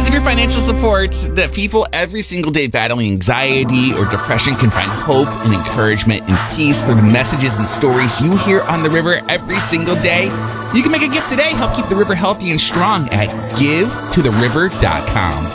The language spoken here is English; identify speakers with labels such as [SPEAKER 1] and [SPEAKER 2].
[SPEAKER 1] Because of your financial support, the people every single day battling anxiety or depression can find hope and encouragement and peace through the messages and stories you hear on the river every single day. You can make a gift today. Help keep the river healthy and strong at GiveToTheRiver.com.